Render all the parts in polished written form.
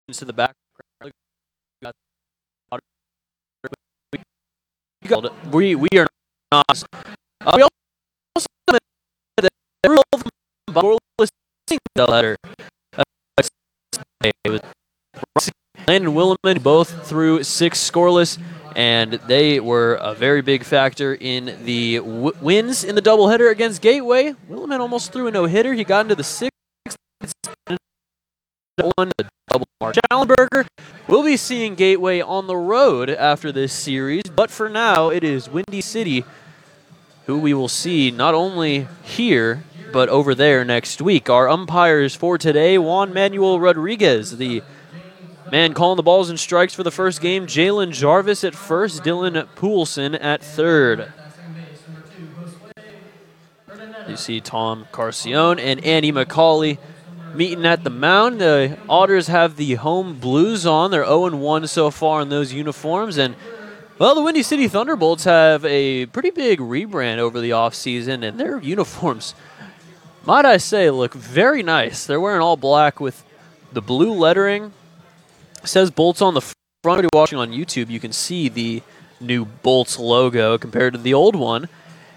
to the back. We are not. We also that the letter. Landon Williman both threw 6 scoreless, and they were a very big factor in the wins in the doubleheader against Gateway. Williman almost threw a no-hitter. He got into the 6th. One double mark. Schallenberger will be seeing Gateway on the road after this series, but for now it is Windy City who we will see not only here but over there next week. Our umpires for today: Juan Manuel Rodriguez, the man calling the balls and strikes for the first game; Jalen Jarvis at first; Dylan Poulsen at third. You see Tom Carcione and Andy McCauley meeting at the mound. The Otters have the home blues on. They're 0-1 so far in those uniforms. And, well, the Windy City Thunderbolts have a pretty big rebrand over the offseason, and their uniforms, might I say, look very nice. They're wearing all black with the blue lettering. It says Bolts on the front. If you're watching on YouTube, you can see the new Bolts logo compared to the old one.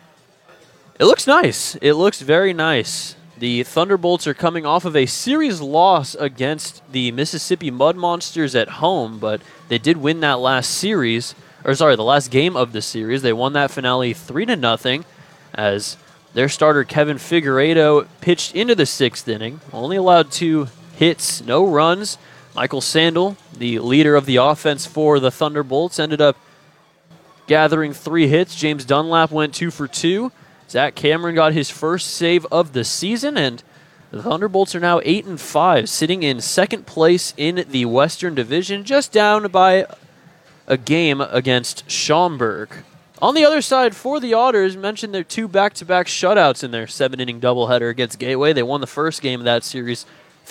It looks nice. It looks very nice. The Thunderbolts are coming off of a series loss against the Mississippi Mud Monsters at home, but they did win that last series, the last game of the series. They won that finale 3-0 as their starter Kevin Figueiredo pitched into the 6th inning, only allowed 2 hits, no runs. Michael Sandel, the leader of the offense for the Thunderbolts, ended up gathering 3 hits. James Dunlap went 2 for 2. Zach Cameron got his first save of the season, and the Thunderbolts are now 8-5, sitting in 2nd place in the Western Division, just down by a game against Schaumburg. On the other side, for the Otters, mentioned their 2 back-to-back shutouts in their 7-inning doubleheader against Gateway. They won the first game of that series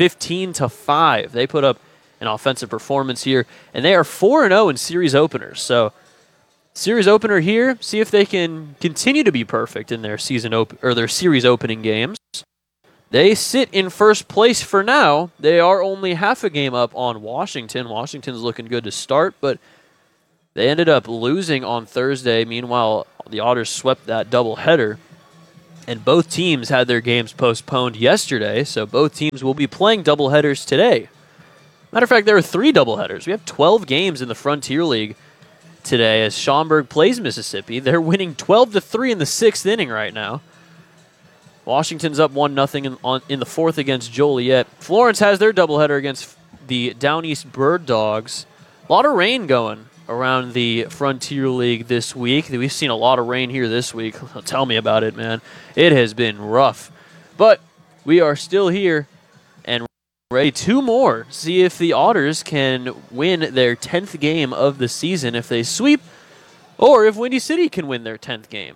15-5. They put up an offensive performance here, and they are 4-0 in series openers. So, series opener here, see if they can continue to be perfect in their their series opening games. They sit in first place for now. They are only half a game up on Washington. Washington's looking good to start, but they ended up losing on Thursday. Meanwhile, the Otters swept that doubleheader, and both teams had their games postponed yesterday, so both teams will be playing doubleheaders today. Matter of fact, there are 3 doubleheaders. We have 12 games in the Frontier League today as Schaumburg plays Mississippi. They're winning 12-3 in the 6th inning right now. Washington's up 1-0 in the 4th against Joliet. Florence has their doubleheader against the Down East Bird Dogs. A lot of rain going around the Frontier League this week. We've seen a lot of rain here this week. Tell me about it, man. It has been rough. But we are still here and ready 2 more. See if the Otters can win their 10th game of the season if they sweep, or if Windy City can win their 10th game.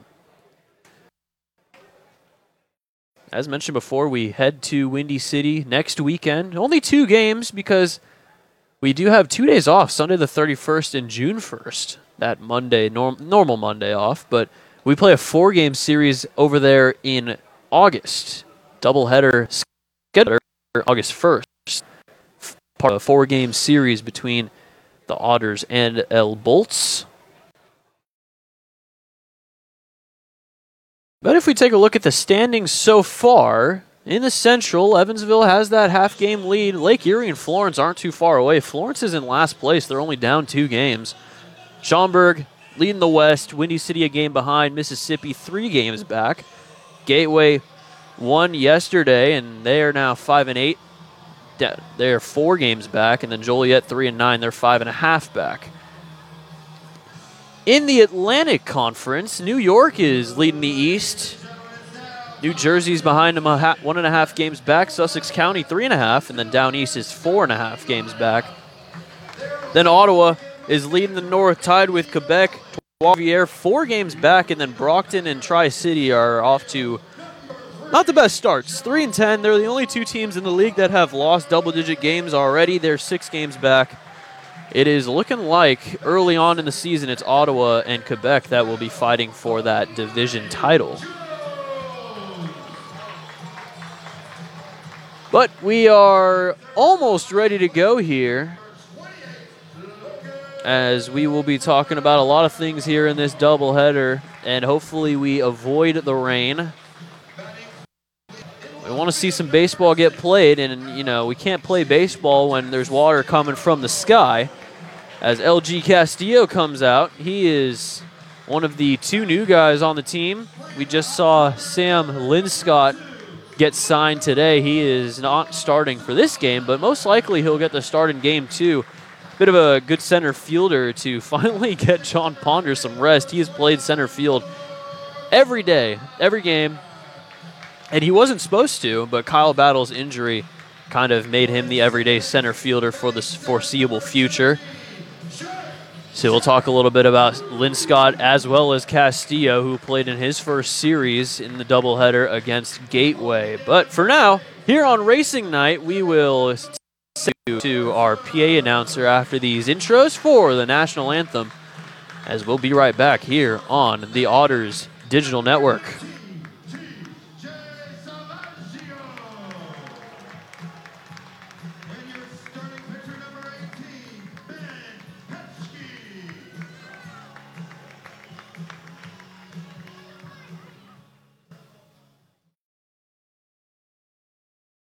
As mentioned before, we head to Windy City next weekend. Only 2 games because we do have 2 days off, Sunday the 31st and June 1st. That Monday, normal Monday off, but we play a 4-game series over there in August. Doubleheader schedule August 1st. Part of a 4-game series between the Otters and El Bolts. But if we take a look at the standings so far, in the Central, Evansville has that half-game lead. Lake Erie and Florence aren't too far away. Florence is in last place. They're only down 2 games. Schaumburg leading the West. Windy City a game behind. Mississippi 3 games back. Gateway won yesterday, and they are now 5-8. They're 4 games back, and then Joliet 3-9. They're 5.5 back. In the Atlantic Conference, New York is leading the East. New Jersey's behind them 1.5 games back. Sussex County 3.5, and then Down East is 4.5 games back. Then Ottawa is leading the North, tied with Quebec. Trois-Rivières 4 games back, and then Brockton and Tri-City are off to not the best starts. 3-10. They're the only 2 teams in the league that have lost double-digit games already. They're 6 games back. It is looking like early on in the season it's Ottawa and Quebec that will be fighting for that division title. But we are almost ready to go here, as we will be talking about a lot of things here in this doubleheader, and hopefully we avoid the rain. We want to see some baseball get played, and, you know, we can't play baseball when there's water coming from the sky. As LG Castillo comes out, he is one of the 2 new guys on the team. We just saw Sam Linscott get signed today. He is not starting for this game, but most likely he'll get the start in game 2. Bit of a good center fielder to finally get John Ponder some rest. He has played center field every day, every game. And he wasn't supposed to, but Kyle Battle's injury kind of made him the everyday center fielder for the foreseeable future. So we'll talk a little bit about Linscott as well as Castillo, who played in his first series in the doubleheader against Gateway. But for now, here on Racing Night, we will send you to our PA announcer after these intros for the national anthem, as we'll be right back here on the Otters Digital Network.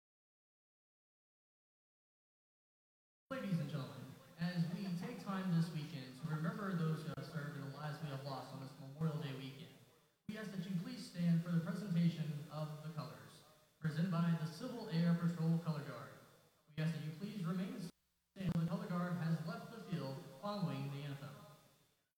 Ladies and gentlemen, as we take time this week